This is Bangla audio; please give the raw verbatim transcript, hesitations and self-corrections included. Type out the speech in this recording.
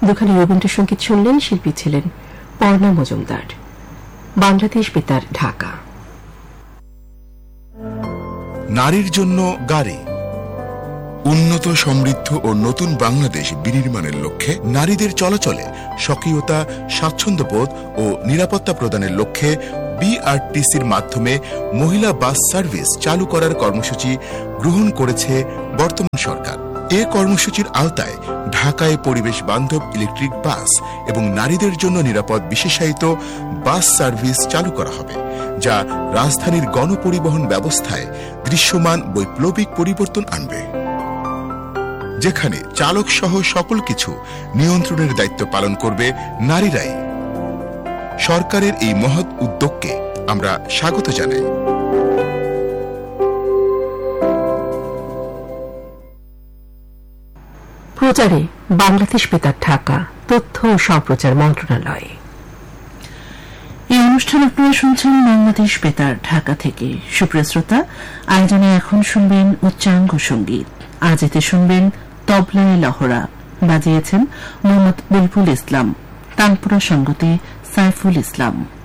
দুখানি রবীন্দ্রসঙ্গীত শুনলেন। শিল্পী ছিলেন পর্ণা মজুমদার। বাংলাদেশ বেতার, ঢাকা। নারীর জন্য গাড়ি। উন্নত, সমৃদ্ধ ও নতুন বাংলাদেশ বিনির্মাণের লক্ষ্যে নারীদের চলাচলে স্বকীয়তা, স্বাচ্ছন্দ্যবোধ ও নিরাপত্তা প্রদানের লক্ষ্যে বিআরটিসির মাধ্যমে মহিলা বাস সার্ভিস চালু করার কর্মসূচি গ্রহণ করেছে বর্তমান সরকার। এ কর্মসূচির আওতায় ঢাকায় পরিবেশ বান্ধব ইলেকট্রিক বাস এবং নারীদের জন্য নিরাপদ বিশেষায়িত বাস সার্ভিস চালু করা হবে, যা রাজধানীর গণপরিবহন ব্যবস্থায় দৃশ্যমান বৈপ্লবিক পরিবর্তন আনবে, যেখানে চালক সহ সকল কিছু নিয়ন্ত্রণের দায়িত্ব পালন করবে নারীরাই। সরকারের এই মহৎ উদ্যোগকে আমরা স্বাগত জানাই। প্রচারে বাংলাদেশ বেতার, ঢাকা, তথ্য ও সম্প্রচার মন্ত্রণালয়। এই অনুষ্ঠান আপনারা শুনছেন বাংলাদেশ বেতার, ঢাকা থেকে। সুপ্রিয় শ্রোতা, আয়োজনে এখন শুনবেন উচ্চাঙ্গ সঙ্গীত। আজ এতে শুনবেন তবলায় লহরা, বাজিয়েছেন মোহাম্মদ বুলবুল ইসলাম, তানপুরা সঙ্গতে সাইফুল ইসলাম।